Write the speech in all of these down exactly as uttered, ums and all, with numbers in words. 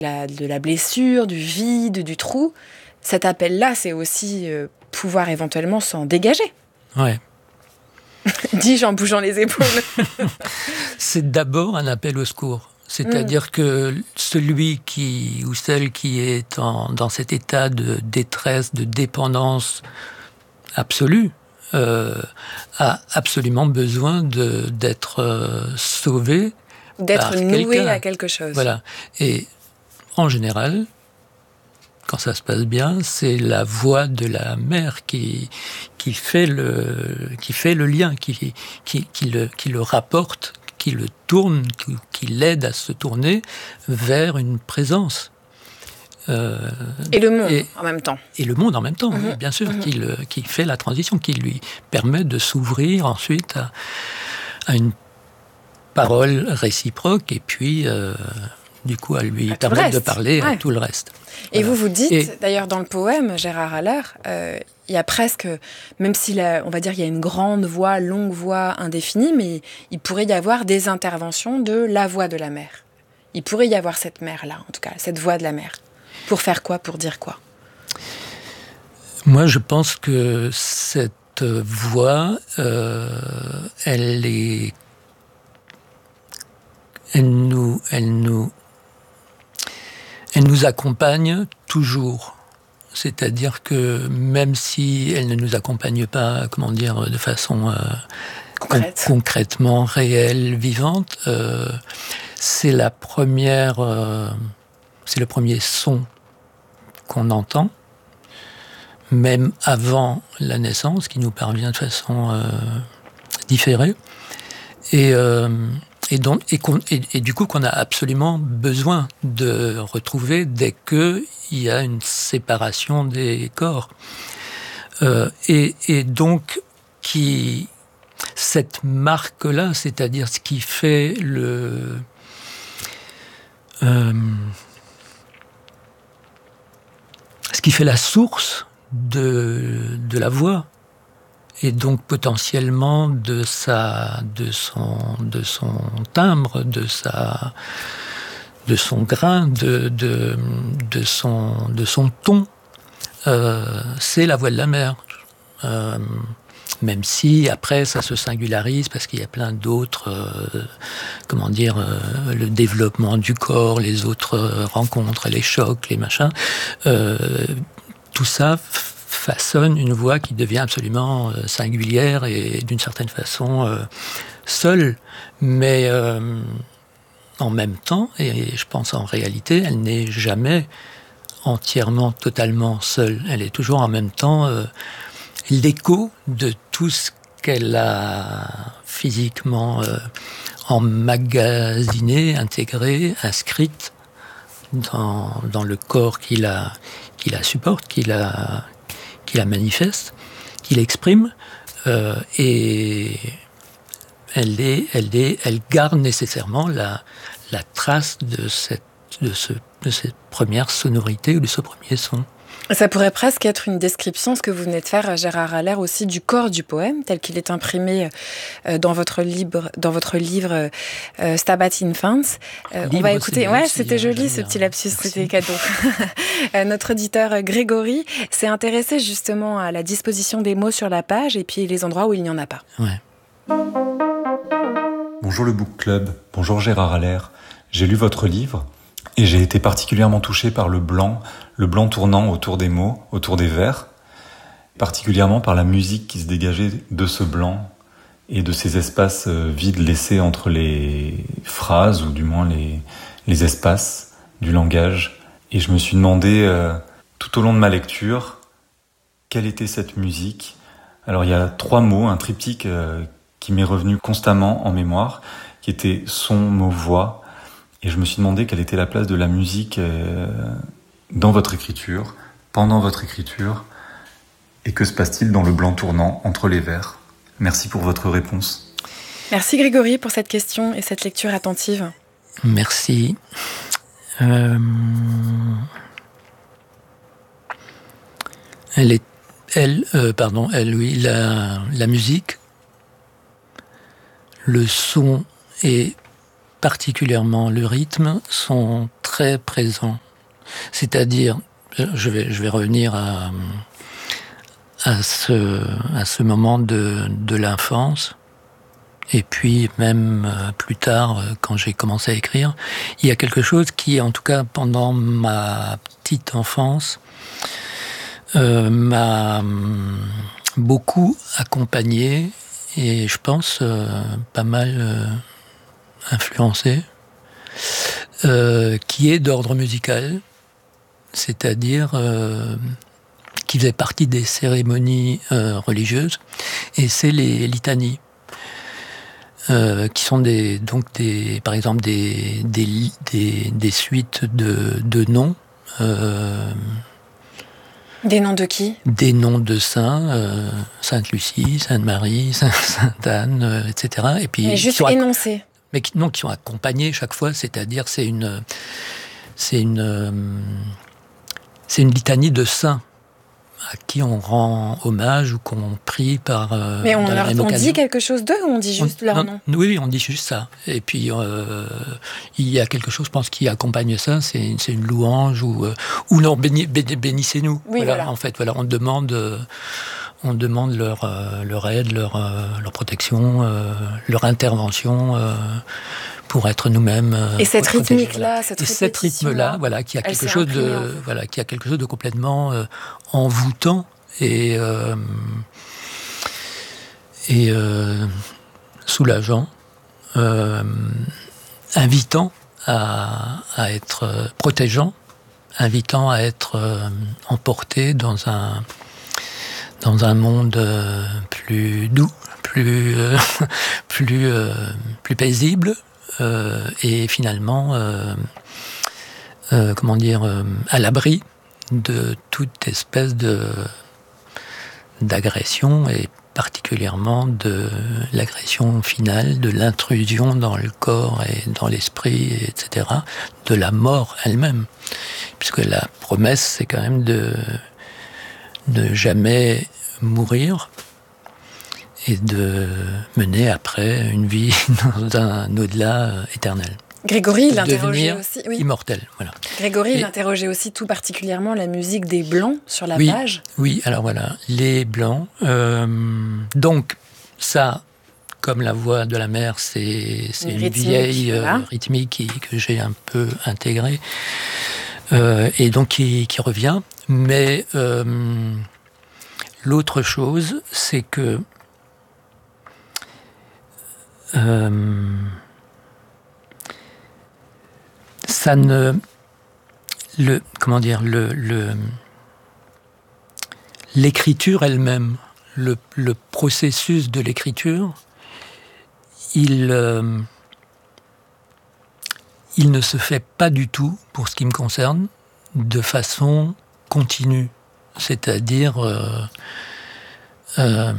la, de la blessure, du vide, du trou. Cet appel-là, c'est aussi euh, pouvoir éventuellement s'en dégager. Ouais. Dis-je en bougeant les épaules. C'est d'abord un appel au secours. C'est-à-dire mmh. que celui qui ou celle qui est en, dans cet état de détresse, de dépendance absolue, euh, a absolument besoin de, d'être euh, sauvé. D'être noué à quelque chose. Voilà. Et en général, quand ça se passe bien, c'est la voix de la mère qui, qui, fait, le, qui fait le lien, qui, qui, qui, le, qui le rapporte, qui le tourne, qui, qui l'aide à se tourner vers une présence. Euh, et le monde et, en même temps. Et le monde en même temps, mmh. oui, bien sûr, mmh. qui, le, qui fait la transition, qui lui permet de s'ouvrir ensuite à, à une parole réciproque et puis... Euh, du coup, à lui à permettre de parler ouais. à tout le reste. Et voilà. vous vous dites, et... d'ailleurs, dans le poème, Gérard Haller, euh, il y a presque, même si, la, on va dire, il y a une grande voix, longue voix indéfinie, mais il pourrait y avoir des interventions de la voix de la mer. Il pourrait y avoir cette mer-là, en tout cas, cette voix de la mer. Pour faire quoi ? Pour dire quoi ? Moi, je pense que cette voix, euh, elle est... Elle nous... Elle nous Elle nous accompagne toujours. C'est-à-dire que même si elle ne nous accompagne pas, comment dire, de façon euh, Concrète. con- concrètement réelle, vivante, euh, c'est la première, euh, c'est le premier son qu'on entend, même avant la naissance, qui nous parvient de façon euh, différée. Et euh, Et, donc, et, et, et du coup, qu'on a absolument besoin de retrouver dès qu'il y a une séparation des corps. Euh, et, et donc, qui, cette marque-là, c'est-à-dire ce qui fait le... Euh, ce qui fait la source de, de la voix, et donc potentiellement de sa, de son, de son timbre, de sa, de son grain, de, de, de son, de son ton. Euh, c'est la voix de la mer. Euh, même si après ça se singularise parce qu'il y a plein d'autres, euh, comment dire, euh, le développement du corps, les autres rencontres, les chocs, les machins. Euh, tout ça façonne une voix qui devient absolument euh, singulière et d'une certaine façon euh, seule, mais euh, en même temps, et je pense en réalité, elle n'est jamais entièrement, totalement seule. Elle est toujours en même temps euh, l'écho de tout ce qu'elle a physiquement euh, emmagasiné, intégré, inscrite dans, dans le corps qui la, qui la supporte, qui la qui la manifeste, qui l'exprime, euh, et elle, est, elle, est, elle garde nécessairement la, la trace de cette, de, ce, de cette première sonorité ou de ce premier son. Ça pourrait presque être une description, ce que vous venez de faire, Gérard Haller, aussi du corps du poème, tel qu'il est imprimé dans votre livre, dans votre livre euh, Stabat Infans. Euh, on va écouter. Ouais, c'était joli ce petit lapsus, Merci. C'était cadeau. Notre auditeur Grégory s'est intéressé justement à la disposition des mots sur la page et puis les endroits où il n'y en a pas. Ouais. Bonjour le Book Club, bonjour Gérard Haller. J'ai lu votre livre et j'ai été particulièrement touché par le blanc, le blanc tournant autour des mots, autour des vers, particulièrement par la musique qui se dégageait de ce blanc et de ces espaces vides laissés entre les phrases, ou du moins les, les espaces du langage. Et je me suis demandé, euh, tout au long de ma lecture, quelle était cette musique. Alors il y a trois mots, un triptyque euh, qui m'est revenu constamment en mémoire, qui était son, mot, voix. Et je me suis demandé quelle était la place de la musique euh, dans votre écriture, pendant votre écriture, et que se passe-t-il dans le blanc tournant entre les vers. Merci pour votre réponse. Merci Grégory pour cette question et cette lecture attentive. Merci. Euh... Elle est, elle, euh, pardon, elle, oui, la, la musique, le son et particulièrement le rythme sont très très présent. C'est-à-dire, je vais, je vais revenir à, à, ce, à ce moment de, de l'enfance, et puis même plus tard, quand j'ai commencé à écrire, il y a quelque chose qui, en tout cas pendant ma petite enfance, euh, m'a beaucoup accompagné, et je pense euh, pas mal euh, influencé, euh, qui est d'ordre musical, c'est-à-dire euh, qui faisait partie des cérémonies euh, religieuses, et c'est les litanies, euh, qui sont des, donc des, par exemple des, des, des, des suites de, de noms. Euh, Des noms de qui ? Des noms de saints, euh, Sainte Lucie, Sainte Marie, Sainte Anne, euh, et cetera. Et puis, mais juste énoncés. Acc- mais qui, non, qui sont accompagnés chaque fois, c'est-à-dire c'est une, c'est une, euh, c'est une litanie de saints à qui on rend hommage ou qu'on prie par. Euh, mais on, leur, on dit quelque chose d'eux ou on dit juste on, leur non, nom ? Oui, on dit juste ça. Et puis euh, il y a quelque chose, je pense, qui accompagne ça. C'est, c'est une louange ou euh, ou non, béni, béni, bénissez-nous. Oui, voilà, voilà. En fait, voilà, on demande. Euh, On demande leur, euh, leur aide, leur, euh, leur protection, euh, leur intervention euh, pour être nous-mêmes. Euh, et cette protégés, rythmique-là, voilà. cette Et cet rythme-là, voilà, qui a quelque chose de, en fait. voilà, qui a quelque chose de complètement euh, envoûtant et euh, et euh, soulageant, euh, invitant à, à être protégeant, invitant à être euh, emporté dans un dans un monde euh, plus doux, plus euh, plus euh, plus paisible, euh, et finalement, euh, euh, comment dire, euh, à l'abri de toute espèce de d'agression, et particulièrement de l'agression finale, de l'intrusion dans le corps et dans l'esprit, et cetera, de la mort elle-même, puisque la promesse, c'est quand même de ne jamais mourir et de mener après une vie dans un au-delà éternel. Grégory l'interrogeait aussi. Oui. Immortel, voilà. Grégory l'interrogeait aussi tout particulièrement la musique des Blancs sur la oui, page. Oui, alors voilà, les Blancs. Euh, donc, ça, comme la voix de la mer, c'est, c'est une, une vieille voilà. euh, rythmique qui, que j'ai un peu intégrée. Euh, et donc qui, qui revient. Mais euh, l'autre chose, c'est que euh, ça ne, le comment dire, le, le l'écriture elle-même, le, le processus de l'écriture, il euh, il ne se fait pas du tout, pour ce qui me concerne, de façon continue. C'est-à-dire, euh, euh,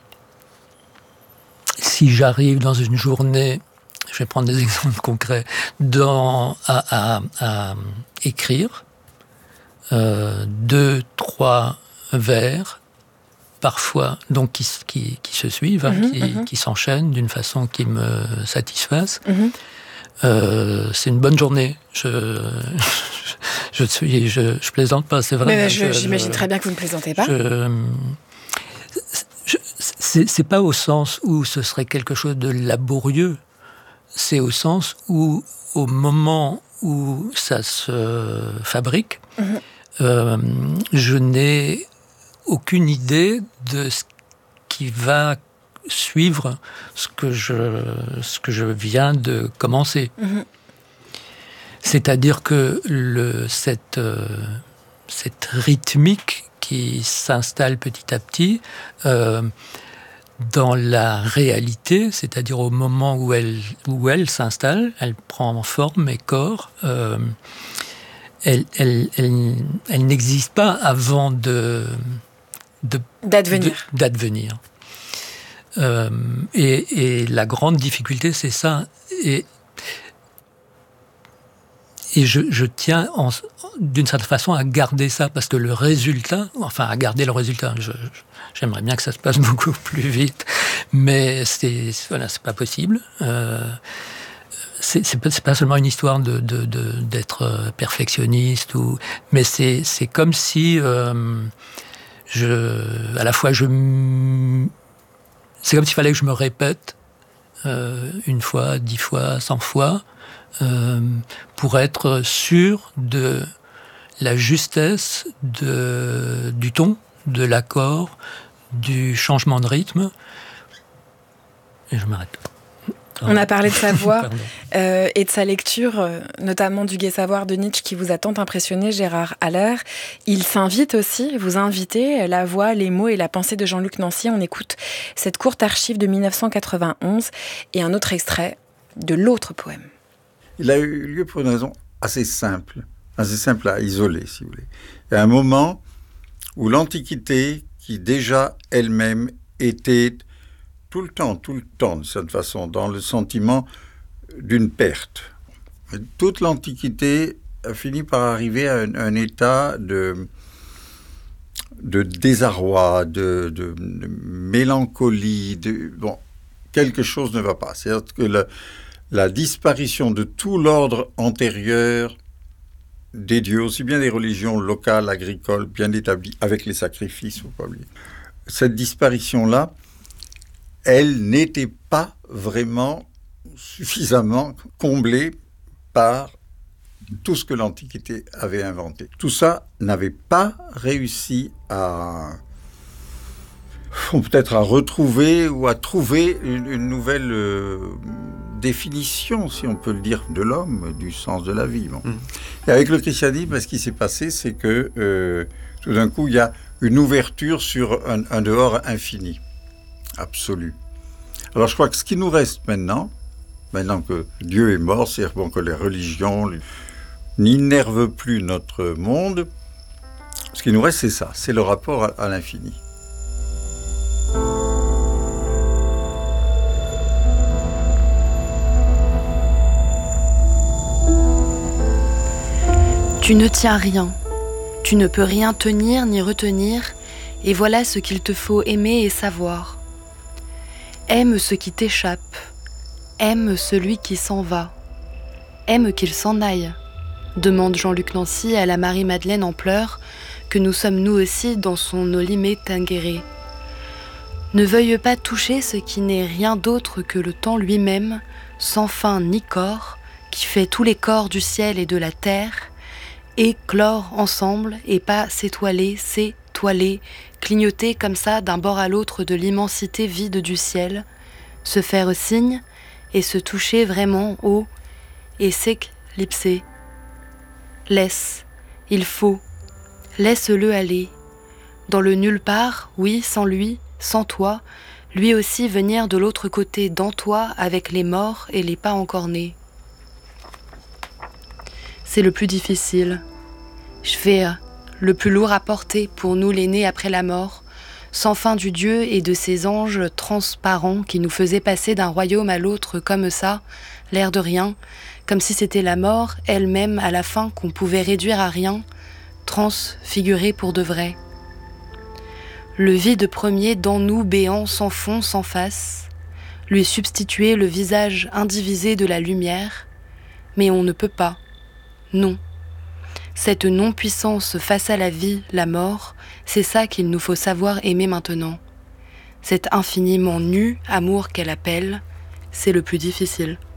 si j'arrive dans une journée, je vais prendre des exemples concrets, dans, à, à, à écrire euh, deux, trois vers, parfois, donc qui, qui, qui se suivent, hein, mmh, qui, mmh. qui s'enchaînent d'une façon qui me satisfasse. Mmh. Euh, c'est une bonne journée. Je, je, je, je, je plaisante pas, c'est vrai. Mais je, je, j'imagine je, très bien que vous ne plaisantez pas. Je, je, c'est, c'est pas au sens où ce serait quelque chose de laborieux. C'est au sens où, au moment où ça se fabrique, mmh. euh, je n'ai aucune idée de ce qui va suivre ce que je, ce que je viens de commencer. Mmh. C'est-à-dire que le, cette, euh, cette rythmique qui s'installe petit à petit, euh, dans la réalité, c'est-à-dire au moment où elle, où elle s'installe, elle prend forme et corps, euh, elle, elle, elle, elle n'existe pas avant de, de, d'advenir. De, d'advenir. Euh, et, et la grande difficulté, c'est ça. Et, et je, je tiens, en, d'une certaine façon, à garder ça, parce que le résultat, enfin, à garder le résultat, je, je, j'aimerais bien que ça se passe beaucoup plus vite, mais c'est, voilà, c'est pas possible. Euh, c'est, c'est, pas, c'est pas seulement une histoire de, de, de, d'être perfectionniste, ou, mais c'est, c'est comme si euh, je, à la fois je... C'est comme s'il fallait que je me répète euh, une fois, dix fois, cent fois, euh, pour être sûr de la justesse de, du ton, de l'accord, du changement de rythme. Et je m'arrête. On a parlé de sa voix euh, et de sa lecture, euh, notamment du Gai Savoir de Nietzsche qui vous a tant impressionné, Gérard Haller. Il s'invite aussi, vous invitez la voix, les mots et la pensée de Jean-Luc Nancy. On écoute cette courte archive de dix-neuf cent quatre-vingt-onze et un autre extrait de l'autre poème. Il a eu lieu pour une raison assez simple, assez simple à isoler, si vous voulez. Il y a un moment où l'Antiquité, qui déjà elle-même était tout le temps, tout le temps, de cette façon, dans le sentiment d'une perte. Toute l'Antiquité a fini par arriver à un, un état de, de désarroi, de, de, de mélancolie. De, bon, quelque chose ne va pas. C'est-à-dire que la, la disparition de tout l'ordre antérieur des dieux, aussi bien des religions locales, agricoles, bien établies, avec les sacrifices, il ne faut pas oublier. Cette disparition-là, elle n'était pas vraiment suffisamment comblée par tout ce que l'Antiquité avait inventé. Tout ça n'avait pas réussi à, peut-être à retrouver ou à trouver une, une nouvelle euh, définition, si on peut le dire, de l'homme, du sens de la vie. Bon. Mmh. Et avec le christianisme, ce qui s'est passé, c'est que euh, tout d'un coup, il y a une ouverture sur un, un dehors infini. Absolu. Alors je crois que ce qui nous reste maintenant, maintenant que Dieu est mort, c'est-à-dire bon, que les religions n'innervent plus notre monde, ce qui nous reste, c'est ça, c'est le rapport à, à l'infini. Tu ne tiens rien, tu ne peux rien tenir ni retenir, et voilà ce qu'il te faut aimer et savoir. Aime ce qui t'échappe, aime celui qui s'en va, aime qu'il s'en aille, demande Jean-Luc Nancy à la Marie-Madeleine en pleurs, que nous sommes nous aussi dans son Olimé Tinguéré. Ne veuille pas toucher ce qui n'est rien d'autre que le temps lui-même, sans fin ni corps, qui fait tous les corps du ciel et de la terre, éclore ensemble et pas s'étoiler, s'étoiler, clignoter comme ça d'un bord à l'autre de l'immensité vide du ciel, se faire signe et se toucher vraiment haut et s'éclipser. Laisse, il faut, laisse-le aller. Dans le nulle part, oui, sans lui, sans toi, lui aussi venir de l'autre côté dans toi avec les morts et les pas encore nés. C'est le plus difficile. Je fais le plus lourd à porter pour nous les nés après la mort, sans fin du Dieu et de ses anges transparents qui nous faisaient passer d'un royaume à l'autre comme ça, l'air de rien, comme si c'était la mort elle-même à la fin qu'on pouvait réduire à rien, transfigurée pour de vrai. Le vide premier dans nous béant sans fond, sans face, lui substituer le visage indivisé de la lumière, mais on ne peut pas, non. Cette non-puissance face à la vie, la mort, c'est ça qu'il nous faut savoir aimer maintenant. Cet infiniment nu amour qu'elle appelle, c'est le plus difficile.